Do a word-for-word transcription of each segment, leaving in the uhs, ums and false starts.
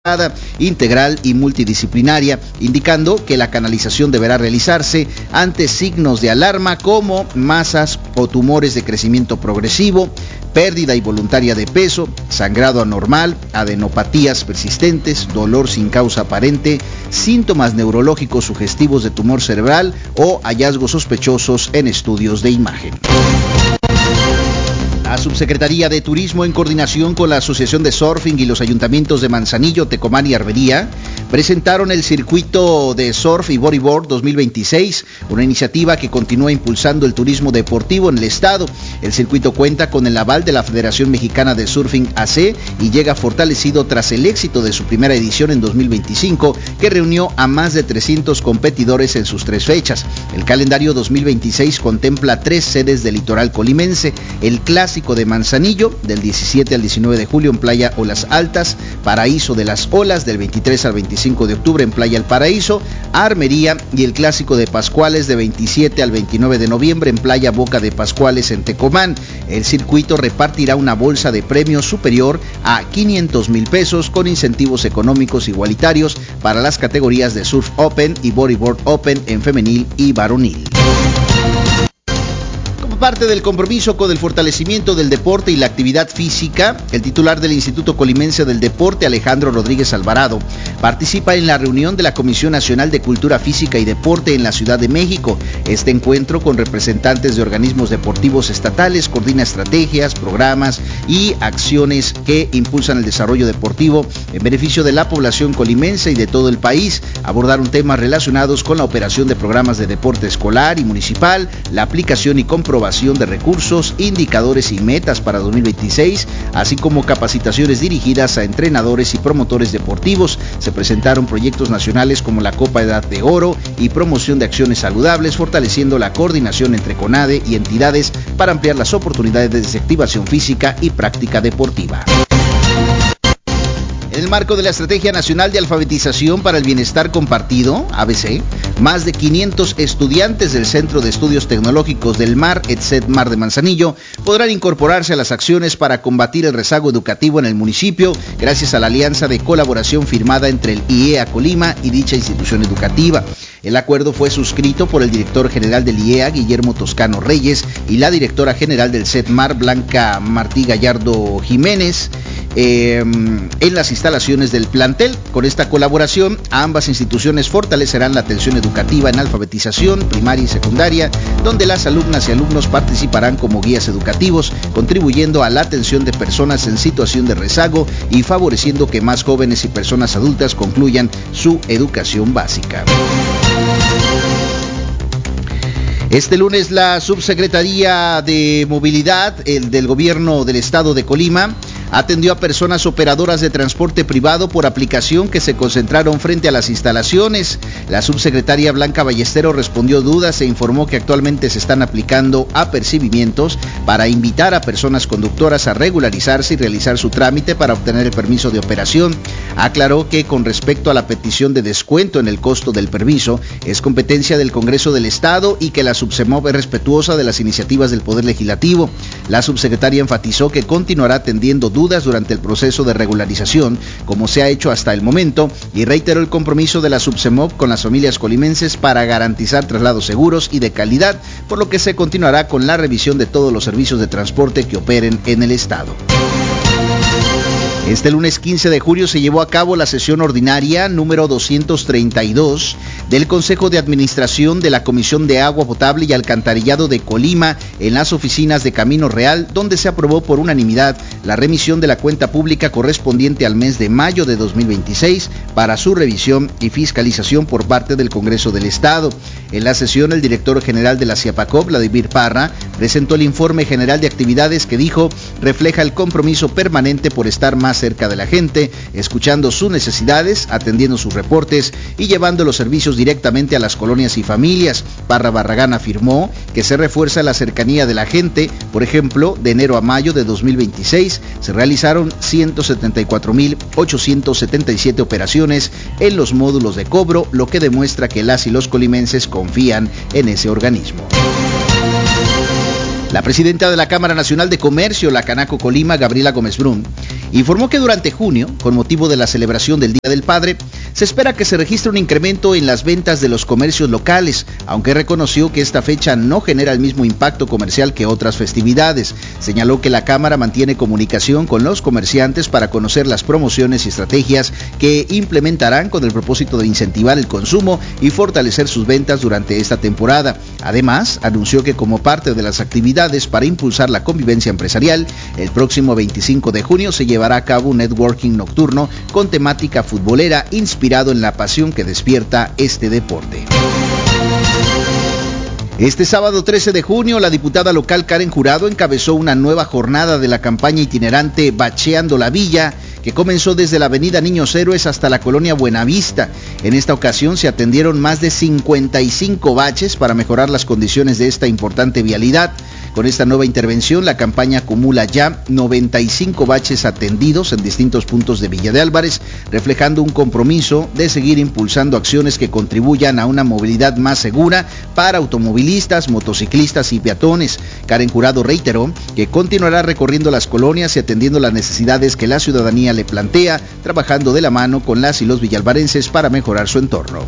integral y multidisciplinaria, indicando que la canalización deberá realizarse ante signos de alarma como masas o tumores de crecimiento progresivo, pérdida involuntaria de peso, sangrado anormal, adenopatías persistentes, dolor sin causa aparente, síntomas neurológicos sugestivos de tumor cerebral o hallazgos sospechosos en estudios de imagen. La Subsecretaría de Turismo, en coordinación con la Asociación de Surfing y los ayuntamientos de Manzanillo, Tecomán y Arbería, presentaron el Circuito de Surf y Bodyboard dos mil veintiséis, una iniciativa que continúa impulsando el turismo deportivo en el estado. El circuito cuenta con el aval de la Federación Mexicana de Surfing A C y llega fortalecido tras el éxito de su primera edición en dos mil veinticinco, que reunió a más de trescientos competidores en sus tres fechas. El calendario dos mil veintiséis contempla tres sedes del litoral colimense: el Clásico de Manzanillo, del diecisiete al diecinueve de julio en Playa Olas Altas; Paraíso de las Olas, del veintitrés al veinticinco de octubre en Playa El Paraíso, Armería; y el Clásico de Pascuales, de veintisiete al veintinueve de noviembre en Playa Boca de Pascuales en Tecomán. El circuito repartirá una bolsa de premios superior a quinientos mil pesos con incentivos económicos igualitarios para las categorías de Surf Open y Bodyboard Open en femenil y varonil. Parte del compromiso con el fortalecimiento del deporte y la actividad física, el titular del Instituto Colimense del Deporte, Alejandro Rodríguez Alvarado, participa en la reunión de la Comisión Nacional de Cultura Física y Deporte en la Ciudad de México. Este encuentro, con representantes de organismos deportivos estatales, coordina estrategias, programas y acciones que impulsan el desarrollo deportivo en beneficio de la población colimense y de todo el país. Abordaron temas relacionados con la operación de programas de deporte escolar y municipal, la aplicación y comprobación de recursos, indicadores y metas para dos mil veintiséis, así como capacitaciones dirigidas a entrenadores y promotores deportivos. Se presentaron proyectos nacionales como la Copa Edad de Oro y promoción de acciones saludables, fortaleciendo la coordinación entre CONADE y entidades para ampliar las oportunidades de activación física y práctica deportiva. En el marco de la Estrategia Nacional de Alfabetización para el Bienestar Compartido, A B C, más de quinientos estudiantes del Centro de Estudios Tecnológicos del Mar, ETSETMAR de Manzanillo, podrán incorporarse a las acciones para combatir el rezago educativo en el municipio, gracias a la alianza de colaboración firmada entre el I E A Colima y dicha institución educativa. El acuerdo fue suscrito por el director general del I E A, Guillermo Toscano Reyes, y la directora general del CETMAR, Blanca Martí Gallardo Jiménez, eh, en las instalaciones del plantel. Con esta colaboración, ambas instituciones fortalecerán la atención educativa en alfabetización primaria y secundaria, donde las alumnas y alumnos participarán como guías educativos, contribuyendo a la atención de personas en situación de rezago y favoreciendo que más jóvenes y personas adultas concluyan su educación básica. Este lunes, la Subsecretaría de Movilidad el del Gobierno del Estado de Colima atendió a personas operadoras de transporte privado por aplicación que se concentraron frente a las instalaciones. La subsecretaria Blanca Ballesteros respondió dudas e informó que actualmente se están aplicando apercibimientos para invitar a personas conductoras a regularizarse y realizar su trámite para obtener el permiso de operación. Aclaró que con respecto a la petición de descuento en el costo del permiso, es competencia del Congreso del Estado y que la Subsemov es respetuosa de las iniciativas del Poder Legislativo. La subsecretaria enfatizó que continuará atendiendo dudas durante el proceso de regularización, como se ha hecho hasta el momento, y reiteró el compromiso de la Subsemov con las familias colimenses para garantizar traslados seguros y de calidad, por lo que se continuará con la revisión de todos los servicios de transporte que operen en el estado. Este lunes quince de julio se llevó a cabo la sesión ordinaria número doscientos treinta y dos del Consejo de Administración de la Comisión de Agua Potable y Alcantarillado de Colima en las oficinas de Camino Real, donde se aprobó por unanimidad la remisión de la cuenta pública correspondiente al mes de mayo de dos mil veintiséis para su revisión y fiscalización por parte del Congreso del Estado. En la sesión, el director general de la CIAPACOP, Vladimir Parra, presentó el informe general de actividades que dijo refleja el compromiso permanente por estar más cerca de la gente, escuchando sus necesidades, atendiendo sus reportes y llevando los servicios directamente a las colonias y familias. Parra Barragán afirmó que se refuerza la cercanía de la gente. Por ejemplo, de enero a mayo de dos mil veintiséis se realizaron ciento setenta y cuatro mil ochocientas setenta y siete operaciones en los módulos de cobro, lo que demuestra que las y los colimenses confían en ese organismo. La presidenta de la Cámara Nacional de Comercio, la Canaco Colima, Gabriela Gómez Brun, Informó que durante junio, con motivo de la celebración del Día del Padre, se espera que se registre un incremento en las ventas de los comercios locales, aunque reconoció que esta fecha no genera el mismo impacto comercial que otras festividades. Señaló que la Cámara mantiene comunicación con los comerciantes para conocer las promociones y estrategias que implementarán con el propósito de incentivar el consumo y fortalecer sus ventas durante esta temporada. Además, anunció que como parte de las actividades para impulsar la convivencia empresarial, el próximo veinticinco de junio se llevará a cabo un networking nocturno con temática futbolera inspirado en la pasión que despierta este deporte. Este sábado trece de junio, la diputada local Karen Jurado encabezó una nueva jornada de la campaña itinerante Bacheando la Villa, que comenzó desde la avenida Niños Héroes hasta la colonia Buenavista. En esta ocasión se atendieron más de cincuenta y cinco baches para mejorar las condiciones de esta importante vialidad. Con esta nueva intervención, la campaña acumula ya noventa y cinco baches atendidos en distintos puntos de Villa de Álvarez, reflejando un compromiso de seguir impulsando acciones que contribuyan a una movilidad más segura para automovilistas, motociclistas y peatones. Karen Jurado reiteró que continuará recorriendo las colonias y atendiendo las necesidades que la ciudadanía le plantea, trabajando de la mano con las y los villalvarenses para mejorar su entorno.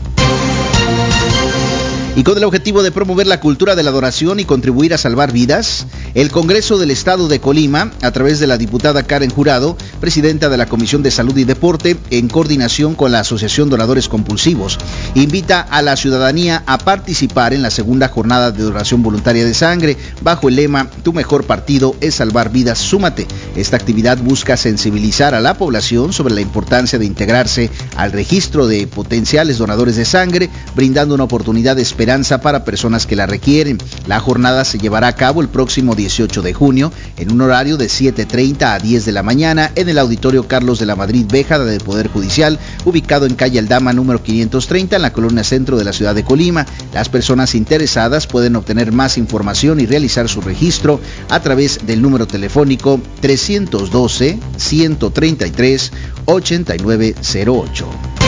Y con el objetivo de promover la cultura de la donación y contribuir a salvar vidas, el Congreso del Estado de Colima, a través de la diputada Karen Jurado, presidenta de la Comisión de Salud y Deporte, en coordinación con la Asociación Donadores Compulsivos, invita a la ciudadanía a participar en la segunda jornada de donación voluntaria de sangre, bajo el lema "Tu mejor partido es salvar vidas, súmate". Esta actividad busca sensibilizar a la población sobre la importancia de integrarse al registro de potenciales donadores de sangre, brindando una oportunidad de esperanza para personas que la requieren. La jornada se llevará a cabo el próximo dieciocho de junio en un horario de siete treinta a diez de la mañana en el Auditorio Carlos de la Madrid Béjada del Poder Judicial, ubicado en calle Aldama número quinientos treinta en la colonia centro de la ciudad de Colima. Las personas interesadas pueden obtener más información y realizar su registro a través del número telefónico trescientos doce, ciento treinta y tres, ochenta y nueve cero ocho.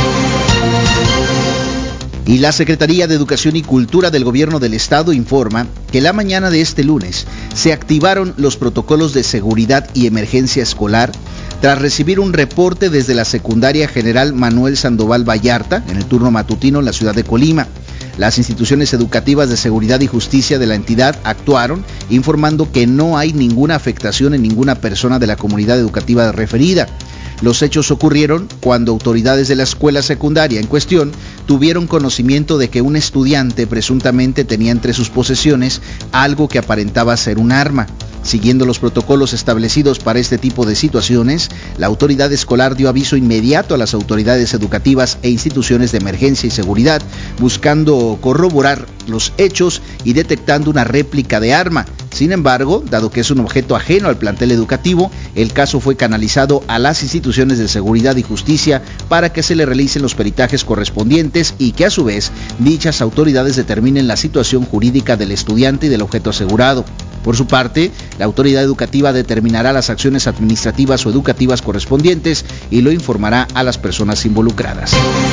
Y la Secretaría de Educación y Cultura del Gobierno del Estado informa que la mañana de este lunes se activaron los protocolos de seguridad y emergencia escolar tras recibir un reporte desde la Secundaria General Manuel Sandoval Vallarta en el turno matutino en la ciudad de Colima. Las instituciones educativas de seguridad y justicia de la entidad actuaron informando que no hay ninguna afectación en ninguna persona de la comunidad educativa referida. Los hechos ocurrieron cuando autoridades de la escuela secundaria en cuestión tuvieron conocimiento de que un estudiante presuntamente tenía entre sus posesiones algo que aparentaba ser un arma. Siguiendo los protocolos establecidos para este tipo de situaciones, la autoridad escolar dio aviso inmediato a las autoridades educativas e instituciones de emergencia y seguridad, buscando corroborar los hechos y detectando una réplica de arma. Sin embargo, dado que es un objeto ajeno al plantel educativo, el caso fue canalizado a las instituciones de seguridad y justicia para que se le realicen los peritajes correspondientes y que a su vez dichas autoridades determinen la situación jurídica del estudiante y del objeto asegurado. Por su parte, la autoridad educativa determinará las acciones administrativas o educativas correspondientes y lo informará a las personas involucradas.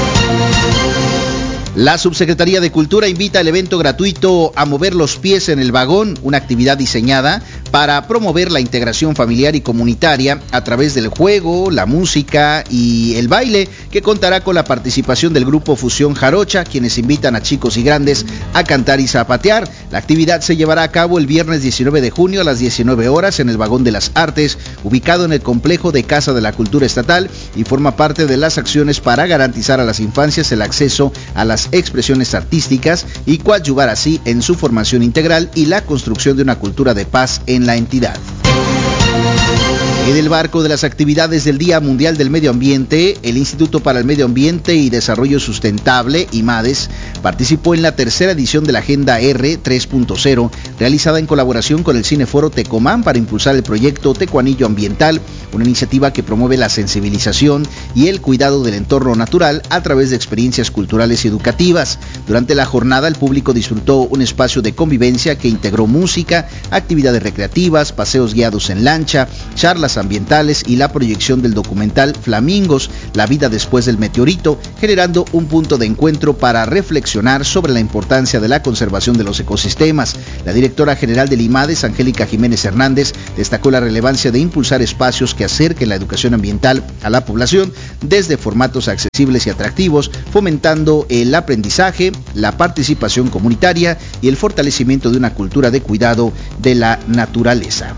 La Subsecretaría de Cultura invita al evento gratuito A Mover los Pies en el Vagón, una actividad diseñada para promover la integración familiar y comunitaria a través del juego, la música y el baile, que contará con la participación del grupo Fusión Jarocha, quienes invitan a chicos y grandes a cantar y zapatear. La actividad se llevará a cabo el viernes diecinueve de junio a las diecinueve horas en el Vagón de las Artes, ubicado en el complejo de Casa de la Cultura Estatal, y forma parte de las acciones para garantizar a las infancias el acceso a las expresiones artísticas y coadyuvar así en su formación integral y la construcción de una cultura de paz en la entidad. En el marco de las actividades del Día Mundial del Medio Ambiente, el Instituto para el Medio Ambiente y Desarrollo Sustentable, IMADES, participó en la tercera edición de la Agenda R tres punto cero, realizada en colaboración con el Cineforo Tecomán para impulsar el proyecto Tecuanillo Ambiental, una iniciativa que promueve la sensibilización y el cuidado del entorno natural a través de experiencias culturales y educativas. Durante la jornada, el público disfrutó un espacio de convivencia que integró música, actividades recreativas, paseos guiados en lancha, charlas temas ambientales y la proyección del documental Flamingos, la vida después del meteorito, generando un punto de encuentro para reflexionar sobre la importancia de la conservación de los ecosistemas. La directora general del IMADES, Angélica Jiménez Hernández, destacó la relevancia de impulsar espacios que acerquen la educación ambiental a la población desde formatos accesibles y atractivos, fomentando el aprendizaje, la participación comunitaria y el fortalecimiento de una cultura de cuidado de la naturaleza.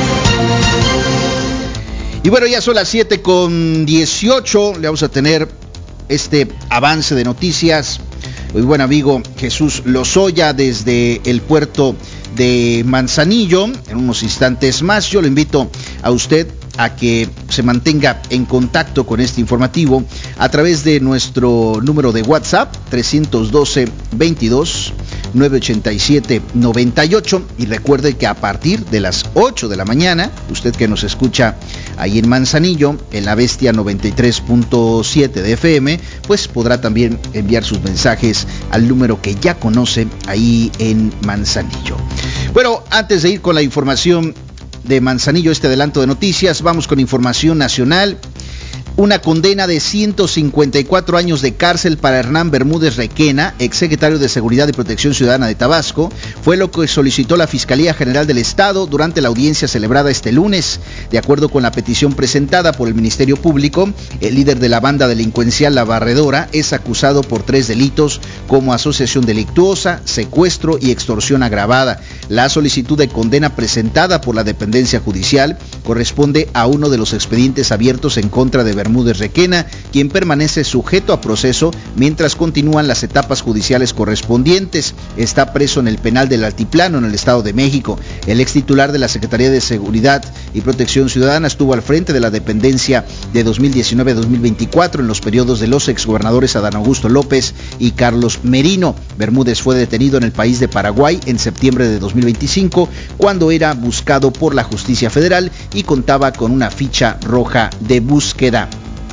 Y bueno, ya son las siete con dieciocho, le vamos a tener este avance de noticias. Mi buen amigo Jesús Lozoya desde el puerto de Manzanillo. En unos instantes más yo lo invito a usted a que se mantenga en contacto con este informativo a través de nuestro número de WhatsApp trescientos doce, veintidós, novecientos ochenta y siete, noventa y ocho, y recuerde que a partir de las ocho de la mañana, usted que nos escucha ahí en Manzanillo, en la Bestia noventa y tres punto siete de F M, pues podrá también enviar sus mensajes al número que ya conoce ahí en Manzanillo. Bueno, antes de ir con la información de Manzanillo, este adelanto de noticias, vamos con información nacional. Una condena de ciento cincuenta y cuatro años de cárcel para Hernán Bermúdez Requena, exsecretario de Seguridad y Protección Ciudadana de Tabasco, fue lo que solicitó la Fiscalía General del Estado durante la audiencia celebrada este lunes. De acuerdo con la petición presentada por el Ministerio Público, el líder de la banda delincuencial La Barredora es acusado por tres delitos como asociación delictuosa, secuestro y extorsión agravada. La solicitud de condena presentada por la dependencia judicial corresponde a uno de los expedientes abiertos en contra de Bermúdez Requena, quien permanece sujeto a proceso mientras continúan las etapas judiciales correspondientes. Está preso en el penal del Altiplano, en el Estado de México. El ex titular de la Secretaría de Seguridad y Protección Ciudadana estuvo al frente de la dependencia de dos mil diecinueve a dos mil veinticuatro en los periodos de los exgobernadores Adán Augusto López y Carlos Merino. Bermúdez fue detenido en el país de Paraguay en septiembre de dos mil veinticinco, cuando era buscado por la justicia federal y contaba con una ficha roja de búsqueda.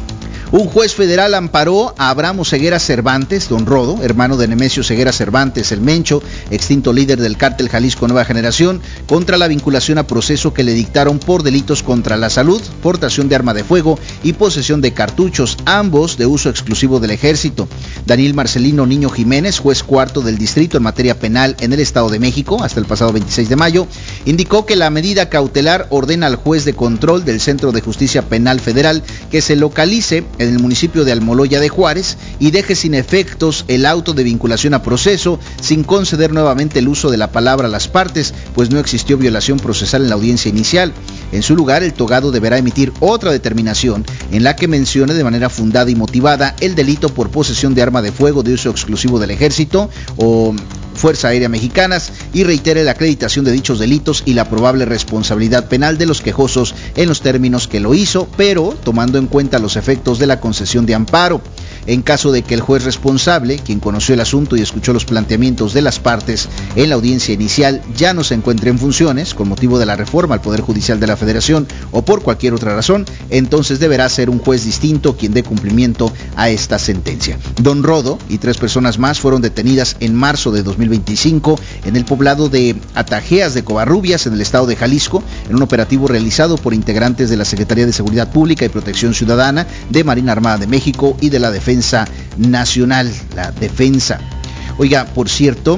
Un juez federal amparó a Abraham Ceguera Cervantes, don Rodo, hermano de Nemesio Ceguera Cervantes, el Mencho, extinto líder del cártel Jalisco Nueva Generación, contra la vinculación a proceso que le dictaron por delitos contra la salud, portación de arma de fuego y posesión de cartuchos, ambos de uso exclusivo del ejército. Daniel Marcelino Niño Jiménez, juez cuarto del distrito en materia penal en el Estado de México, hasta el pasado veintiséis de mayo, indicó que la medida cautelar ordena al juez de control del Centro de Justicia Penal Federal que se localice en el municipio de Almoloya de Juárez y deje sin efectos el auto de vinculación a proceso, sin conceder nuevamente el uso de la palabra a las partes, pues no existió violación procesal en la audiencia inicial. En su lugar, el togado deberá emitir otra determinación en la que mencione de manera fundada y motivada el delito por posesión de arma de fuego de uso exclusivo del ejército o Fuerza Aérea Mexicanas y reitere la acreditación de dichos delitos y la probable responsabilidad penal de los quejosos en los términos que lo hizo, pero tomando en cuenta los efectos de la concesión de amparo. En caso de que el juez responsable, quien conoció el asunto y escuchó los planteamientos de las partes en la audiencia inicial, ya no se encuentre en funciones con motivo de la reforma al Poder Judicial de la Federación o por cualquier otra razón, entonces deberá ser un juez distinto quien dé cumplimiento a esta sentencia. Don Rodo y tres personas más fueron detenidas en marzo de dos mil veinticinco en el poblado de Atajeas de Covarrubias, en el estado de Jalisco, en un operativo realizado por integrantes de la Secretaría de Seguridad Pública y Protección Ciudadana, de Marina Armada de México y de la Defensa Nacional, la Defensa. Oiga, por cierto,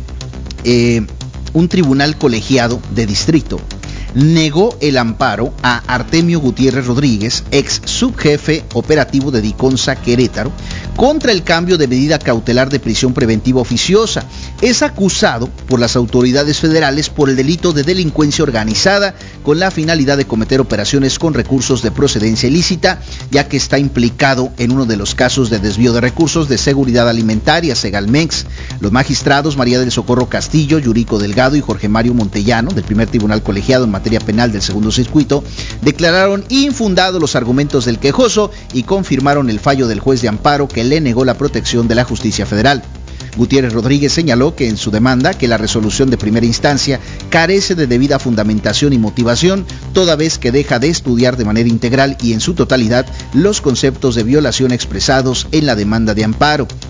eh, un tribunal colegiado de distrito negó el amparo a Artemio Gutiérrez Rodríguez, ex subjefe operativo de Diconsa Querétaro, contra el cambio de medida cautelar de prisión preventiva oficiosa. Es acusado por las autoridades federales por el delito de delincuencia organizada con la finalidad de cometer operaciones con recursos de procedencia ilícita, ya que está implicado en uno de los casos de desvío de recursos de seguridad alimentaria, Segalmex. Los magistrados María del Socorro Castillo, Yurico Delgado y Jorge Mario Montellano, del primer tribunal colegiado en materia penal del segundo circuito, declararon infundados los argumentos del quejoso y confirmaron el fallo del juez de amparo que le negó la protección de la justicia federal. Gutiérrez Rodríguez señaló que en su demanda que la resolución de primera instancia carece de debida fundamentación y motivación, toda vez que deja de estudiar de manera integral y en su totalidad los conceptos de violación expresados en la demanda de amparo.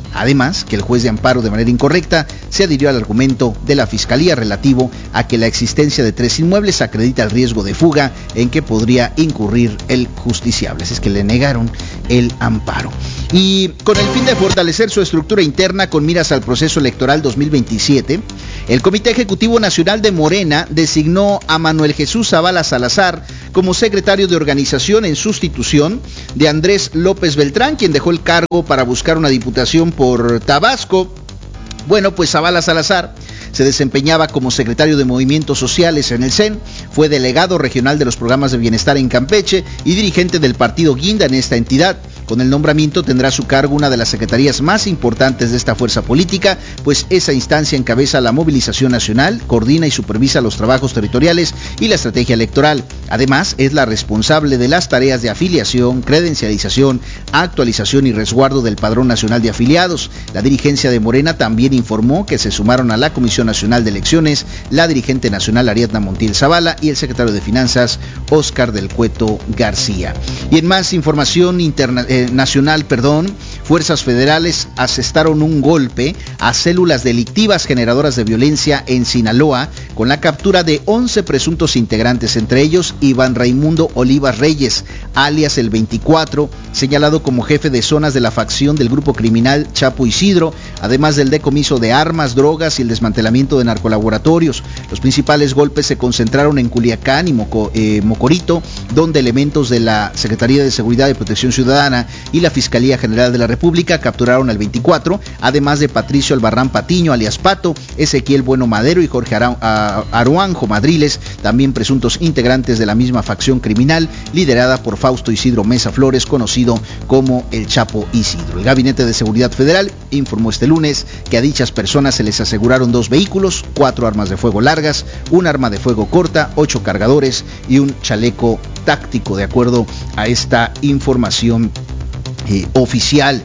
Además, que el juez de amparo de manera incorrecta se adhirió al argumento de la Fiscalía relativo a que la existencia de tres inmuebles acredita el riesgo de fuga en que podría incurrir el justiciable. Así es que le negaron el amparo. Y con el fin de fortalecer su estructura interna con miras al proceso electoral dos mil veintisiete, el Comité Ejecutivo Nacional de Morena designó a Manuel Jesús Zavala Salazar como secretario de organización en sustitución de Andrés López Beltrán, quien dejó el cargo para buscar una diputación por Tabasco. Bueno, pues Zavala Salazar se desempeñaba como secretario de Movimientos Sociales en el C E N, fue delegado regional de los programas de bienestar en Campeche y dirigente del partido Guinda en esta entidad. Con el nombramiento tendrá a su cargo una de las secretarías más importantes de esta fuerza política, pues esa instancia encabeza la movilización nacional, coordina y supervisa los trabajos territoriales y la estrategia electoral. Además, es la responsable de las tareas de afiliación, credencialización, actualización y resguardo del Padrón Nacional de Afiliados. La dirigencia de Morena también informó que se sumaron a la Comisión Nacional de Elecciones la dirigente nacional Ariadna Montiel Zavala y el secretario de Finanzas Óscar del Cueto García. Y en más información interna, eh, nacional, perdón, fuerzas federales asestaron un golpe a células delictivas generadoras de violencia en Sinaloa con la captura de once presuntos integrantes, entre ellos Iván Raimundo Olivas Reyes, alias el veinticuatro, señalado como jefe de zonas de la facción del grupo criminal Chapo Isidro, además del decomiso de armas, drogas y el desmantelamiento de narcolaboratorios. Los principales golpes se concentraron en Culiacán y Moco, eh, Mocorito, donde elementos de la Secretaría de Seguridad y Protección Ciudadana y la Fiscalía General de la República capturaron al veinticuatro, además de Patricio Albarrán Patiño, alias Pato, Ezequiel Bueno Madero y Jorge Aruanjo Madriles, también presuntos integrantes de la misma facción criminal, liderada por Fausto Isidro Mesa Flores, conocido como el Chapo Isidro. El Gabinete de Seguridad Federal informó este lunes que a dichas personas se les aseguraron dos vehículos, cuatro armas de fuego largas, un arma de fuego corta, ocho cargadores y un chaleco táctico, de acuerdo a esta información eh, oficial.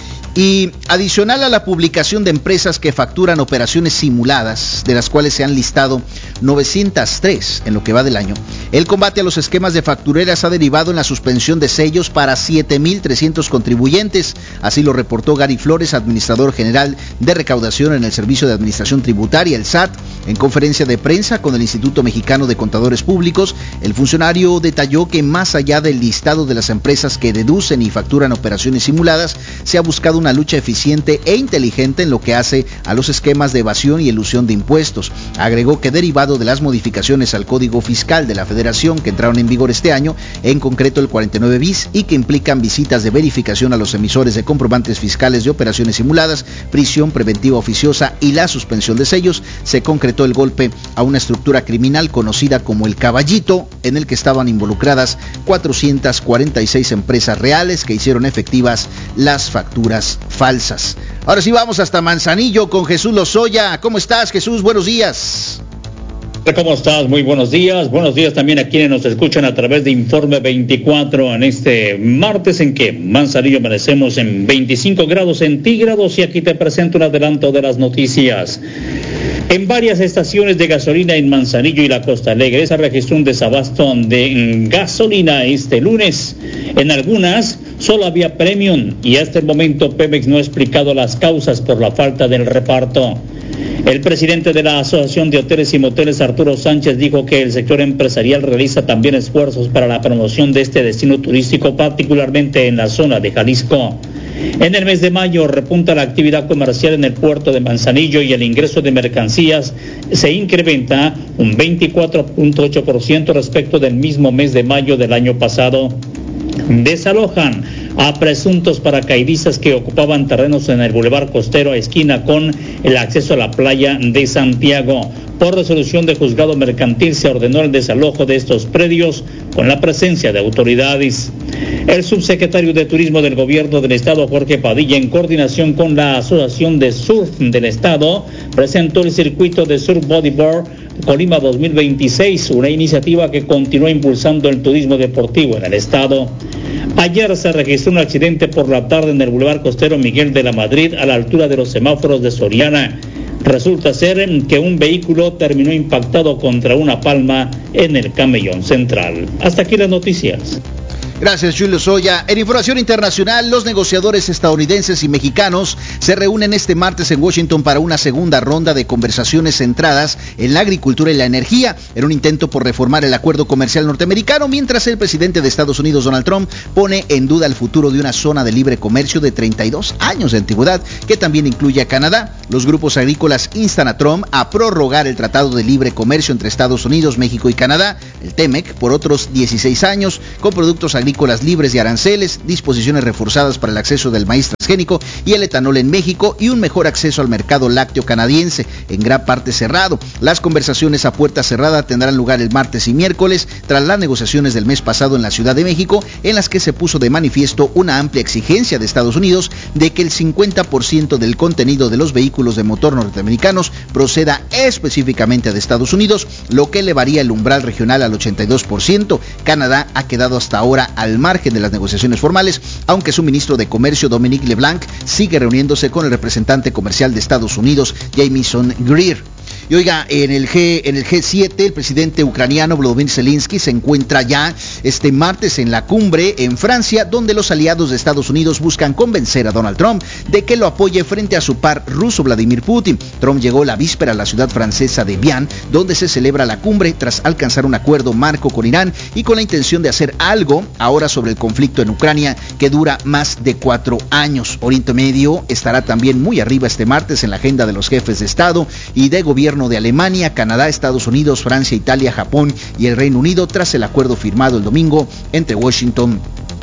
Y adicional a la publicación de empresas que facturan operaciones simuladas, de las cuales se han listado novecientas tres en lo que va del año, el combate a los esquemas de factureras ha derivado en la suspensión de sellos para siete mil trescientos contribuyentes. Así lo reportó Gary Flores, administrador general de recaudación en el Servicio de Administración Tributaria, el S A T. En conferencia de prensa con el Instituto Mexicano de Contadores Públicos, el funcionario detalló que más allá del listado de las empresas que deducen y facturan operaciones simuladas, se ha buscado una lucha eficiente e inteligente en lo que hace a los esquemas de evasión y elusión de impuestos. Agregó que derivado de las modificaciones al Código Fiscal de la Federación que entraron en vigor este año, en concreto el cuarenta y nueve bis, y que implican visitas de verificación a los emisores de comprobantes fiscales de operaciones simuladas, prisión preventiva oficiosa y la suspensión de sellos, se concretó el golpe a una estructura criminal conocida como el Caballito, en el que estaban involucradas cuatrocientas cuarenta y seis empresas reales que hicieron efectivas las facturas falsas. Ahora sí vamos hasta Manzanillo con Jesús Lozoya. ¿Cómo estás, Jesús? Buenos días. ¿Cómo estás? Muy buenos días. Buenos días también a quienes nos escuchan a través de Informe veinticuatro en este martes en que Manzanillo amanecemos en veinticinco grados centígrados y aquí te presento un adelanto de las noticias. En varias estaciones de gasolina en Manzanillo y la Costa Alegre se registró un desabasto de gasolina este lunes. En algunas solo había premium y hasta el momento Pemex no ha explicado las causas por la falta del reparto. El presidente de la Asociación de Hoteles y Moteles, Arturo Sánchez, dijo que el sector empresarial realiza también esfuerzos para la promoción de este destino turístico, particularmente en la zona de Jalisco. En el mes de mayo repunta la actividad comercial en el puerto de Manzanillo y el ingreso de mercancías se incrementa un veinticuatro punto ocho por ciento respecto del mismo mes de mayo del año pasado. Desalojan a presuntos paracaidistas que ocupaban terrenos en el Boulevard Costero, esquina con el acceso a la playa de Santiago. Por resolución de juzgado mercantil se ordenó el desalojo de estos predios con la presencia de autoridades. El subsecretario de Turismo del Gobierno del Estado, Jorge Padilla, en coordinación con la Asociación de Surf del Estado, presentó el circuito de Surf Bodyboard Colima dos mil veintiséis, una iniciativa que continúa impulsando el turismo deportivo en el estado. Ayer se registró un accidente por la tarde en el Boulevard Costero Miguel de la Madrid, a la altura de los semáforos de Soriana. Resulta ser que un vehículo terminó impactado contra una palma en el camellón central. Hasta aquí las noticias. Gracias, Julio Soya. En información internacional, los negociadores estadounidenses y mexicanos se reúnen este martes en Washington para una segunda ronda de conversaciones centradas en la agricultura y la energía, en un intento por reformar el acuerdo comercial norteamericano, mientras el presidente de Estados Unidos, Donald Trump, pone en duda el futuro de una zona de libre comercio de treinta y dos años de antigüedad, que también incluye a Canadá. Los grupos agrícolas instan a Trump a prorrogar el Tratado de Libre Comercio entre Estados Unidos, México y Canadá, el TEMEC, por otros dieciséis años, con productos agrícolas agrícolas libres de aranceles, disposiciones reforzadas para el acceso del maíz transgénico y el etanol en México y un mejor acceso al mercado lácteo canadiense, en gran parte cerrado. Las conversaciones a puerta cerrada tendrán lugar el martes y miércoles, tras las negociaciones del mes pasado en la Ciudad de México, en las que se puso de manifiesto una amplia exigencia de Estados Unidos de que el cincuenta por ciento del contenido de los vehículos de motor norteamericanos proceda específicamente de Estados Unidos, lo que elevaría el umbral regional al ochenta y dos por ciento. Canadá ha quedado hasta ahora al margen de las negociaciones formales, aunque su ministro de Comercio, Dominic LeBlanc, sigue reuniéndose con el representante comercial de Estados Unidos, Jamieson Greer. Y oiga, en el G, en el G siete, el presidente ucraniano Volodymyr Zelensky se encuentra ya este martes en la cumbre en Francia, donde los aliados de Estados Unidos buscan convencer a Donald Trump de que lo apoye frente a su par ruso Vladimir Putin. Trump llegó la víspera a la ciudad francesa de Bian, donde se celebra la cumbre tras alcanzar un acuerdo marco con Irán y con la intención de hacer algo ahora sobre el conflicto en Ucrania, que dura más de cuatro años. Oriente Medio estará también muy arriba este martes en la agenda de los jefes de Estado y de gobierno de Alemania, Canadá, Estados Unidos, Francia, Italia, Japón y el Reino Unido, tras el acuerdo firmado el domingo entre Washington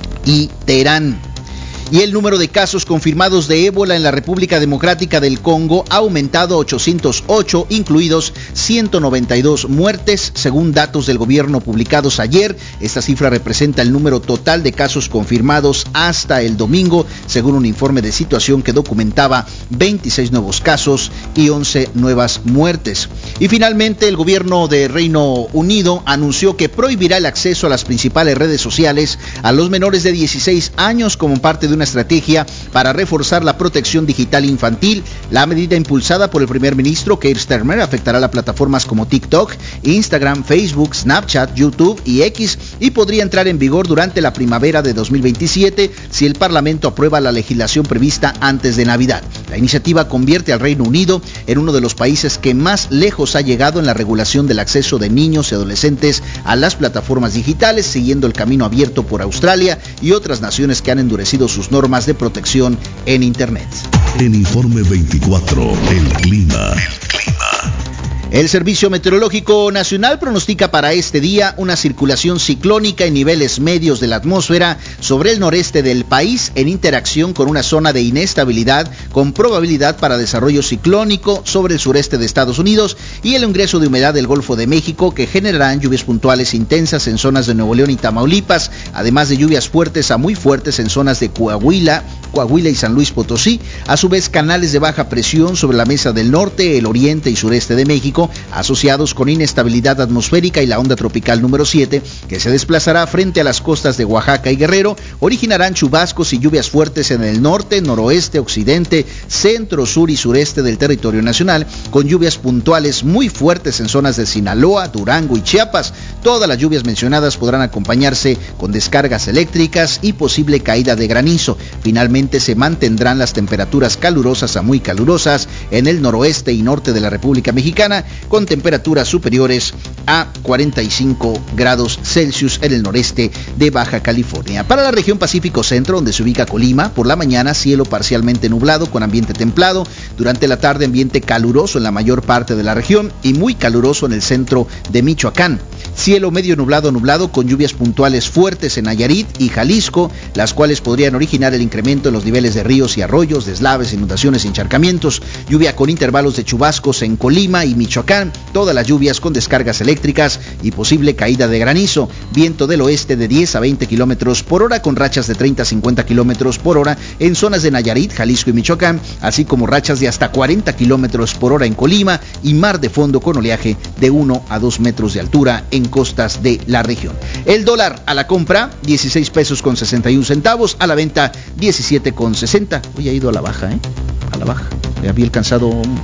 y Teherán. Y el número de casos confirmados de ébola en la República Democrática del Congo ha aumentado a ochocientos ocho, incluidos ciento noventa y dos muertes, según datos del gobierno publicados ayer. Esta cifra representa el número total de casos confirmados hasta el domingo, según un informe de situación que documentaba veintiséis nuevos casos y once nuevas muertes. Y finalmente, el gobierno de Reino Unido anunció que prohibirá el acceso a las principales redes sociales a los menores de dieciséis años como parte de una estrategia para reforzar la protección digital infantil. La medida, impulsada por el primer ministro Keir Starmer, afectará a plataformas como TikTok, Instagram, Facebook, Snapchat, YouTube y X, y podría entrar en vigor durante la primavera de dos mil veintisiete si el Parlamento aprueba la legislación prevista antes de Navidad. La iniciativa convierte al Reino Unido en uno de los países que más lejos ha llegado en la regulación del acceso de niños y adolescentes a las plataformas digitales, siguiendo el camino abierto por Australia y otras naciones que han endurecido sus normas de protección en Internet. En Informe veinticuatro, el clima. El clima. El Servicio Meteorológico Nacional pronostica para este día una circulación ciclónica en niveles medios de la atmósfera sobre el noreste del país, en interacción con una zona de inestabilidad con probabilidad para desarrollo ciclónico sobre el sureste de Estados Unidos, y el ingreso de humedad del Golfo de México, que generarán lluvias puntuales intensas en zonas de Nuevo León y Tamaulipas, además de lluvias fuertes a muy fuertes en zonas de Coahuila, Coahuila y San Luis Potosí. A su vez, canales de baja presión sobre la mesa del norte, el oriente y sureste de México, asociados con inestabilidad atmosférica y la onda tropical número siete, que se desplazará frente a las costas de Oaxaca y Guerrero, originarán chubascos y lluvias fuertes en el norte, noroeste, occidente, centro, sur y sureste del territorio nacional, con lluvias puntuales muy fuertes en zonas de Sinaloa, Durango y Chiapas. Todas las lluvias mencionadas podrán acompañarse con descargas eléctricas y posible caída de granizo. Finalmente, se mantendrán las temperaturas calurosas a muy calurosas en el noroeste y norte de la República Mexicana, con temperaturas superiores a cuarenta y cinco grados Celsius en el noreste de Baja California. Para la región Pacífico Centro, donde se ubica Colima, por la mañana cielo parcialmente nublado con ambiente templado, durante la tarde ambiente caluroso en la mayor parte de la región y muy caluroso en el centro de Michoacán. Cielo medio nublado nublado con lluvias puntuales fuertes en Nayarit y Jalisco, las cuales podrían originar el incremento en los niveles de ríos y arroyos, deslaves, inundaciones y encharcamientos. Lluvia con intervalos de chubascos en Colima y Michoacán, todas las lluvias con descargas eléctricas y posible caída de granizo. Viento del oeste de diez a veinte kilómetros por hora, con rachas de treinta a cincuenta kilómetros por hora en zonas de Nayarit, Jalisco y Michoacán, así como rachas de hasta cuarenta kilómetros por hora en Colima, y mar de fondo con oleaje de uno a dos metros de altura en costas de la región. El dólar a la compra, dieciséis pesos con sesenta y un centavos, a la venta diecisiete con sesenta. Hoy ha ido a la baja, ¿eh? A la baja. Había alcanzado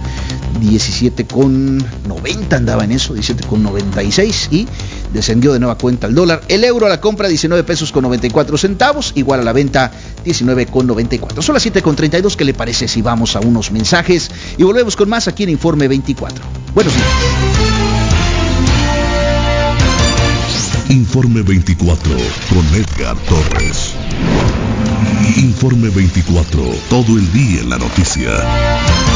diecisiete con noventa andaba en eso, diecisiete con noventa y seis y descendió de nueva cuenta el dólar. El euro a la compra diecinueve pesos con noventa y cuatro centavos, igual a la venta diecinueve con noventa y cuatro. Son las siete con treinta y dos, ¿qué le parece si vamos a unos mensajes y volvemos con más aquí en Informe veinticuatro? Buenos días. Informe veinticuatro con Edgar Torres. Informe veinticuatro, todo el día en la noticia.